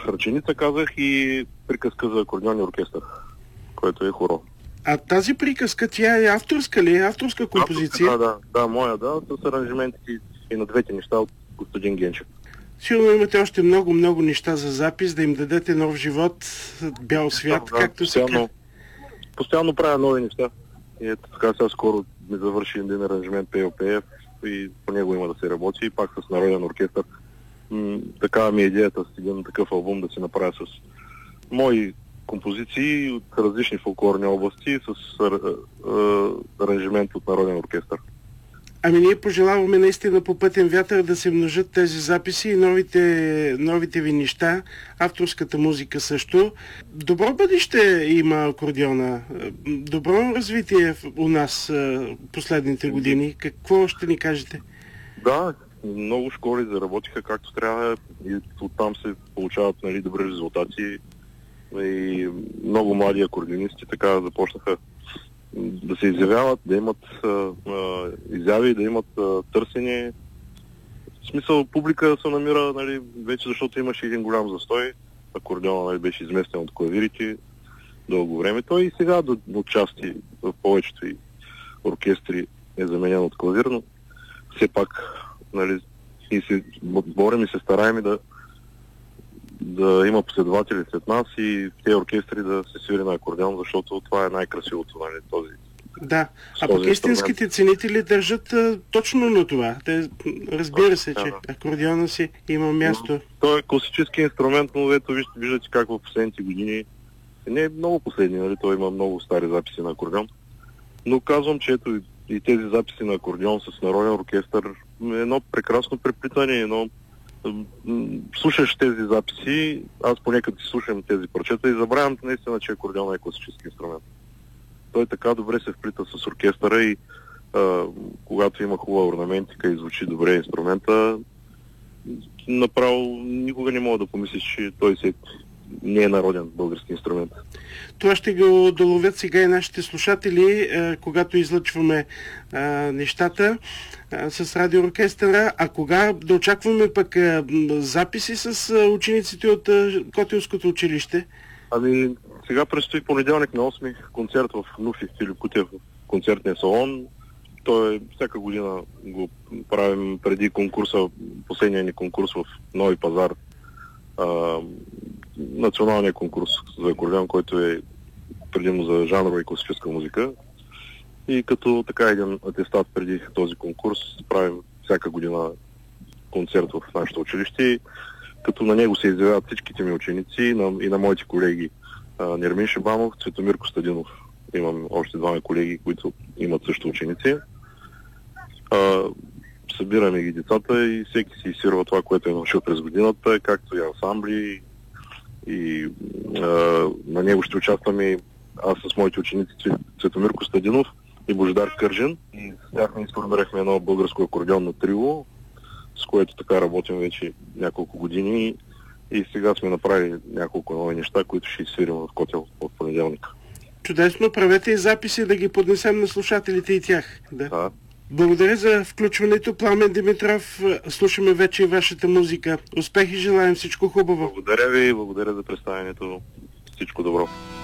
ръченица казах и приказка за акордеон и оркестър, което е хоро. А тази приказка, тя е авторска ли? Авторска композиция? Да, моя, с аранжиментите и на двете неща от Костадин Генчев. Сигурно имате още много неща за запис, да им дадете нов живот, бял свят, както се казва. Постоянно правя нови неща. И ето така сега скоро ми завърши един аранжимент ПЛПФ и по него има да се работи, и пак с народен оркестър. Такава ми е идеята с един такъв албум да се направя с мои композиции от различни фолклорни области с аранжимент от народен оркестър. Ами ние пожелаваме наистина по пътен вятър да се множат тези записи и новите ви неща, авторската музика също. Добро бъдеще има акордеона. Добро развитие у нас последните години. Какво ще ни кажете? Да, много школи заработиха както трябва и оттам се получават добри резултати. И много млади акордеонисти така започнаха да се изявяват, да имат изяви, да имат търсене. В смисъл, публика се намира, вече, защото имаше един голям застой. Акордеона беше изместен от клавирите дълго време. Той и сега до части в повечето и оркестри е заменен от клавир, но все пак и се борим и се стараем да има последователи след нас и в тези оркестри да се свири на акордеон, защото това е най-красивото, този. Да, а пък истинските ценители държат точно на това. Разбира се, че акордеона си има място. Той е класически инструмент, но ето виждате как в последните години, не е много последни, той има много стари записи на акордеон, но казвам, че ето и тези записи на акордеон с народен оркестър е едно прекрасно преплитане, слушаш тези записи, аз понекога си слушам тези парчета и забравям наистина, че акордеон е класически инструмент. Той така добре се вплита с оркестъра и когато има хубава орнаментика и звучи добре инструмента, направо никога не мога да помислиш, че той не е народен български инструмент. Това ще го доловят сега и нашите слушатели, когато излъчваме нещата с радиооркестъра. А кога да очакваме пък записи с учениците от Котелското училище? Ами, сега предстои понеделник на 8 концерт в Нуфи Филип Кутев в концертния салон. Той всяка година го правим преди конкурса, последния ни конкурс в Нови пазар. Националния конкурс за акордеон, който е предимно за жанрова и класическа музика. И като така един атестат преди този конкурс правим всяка година концерт в нашето училище, като на него се изявяват всичките ми ученици и на моите колеги Нермин Шибанов, Цветомир Костадинов. Имам още двама колеги, които имат също ученици. Събираме ги децата и всеки си изсирва това, което е научил през годината, както и ансамбли. И на него ще участваме аз с моите ученици Цветомир Костадинов и Божидар Кържин. И с тях ние сформирахме едно българско акордеонно трио, с което така работим вече няколко години и сега сме направили няколко нови неща, които ще изсвирим в Котел от понеделник. Чудесно, правете и записи да ги поднесем на слушателите и тях. Да. Благодаря за включването, Пламен Димитров. Слушаме вече и вашата музика. Успех и желаем всичко хубаво. Благодаря ви, благодаря за представянето. Всичко добро.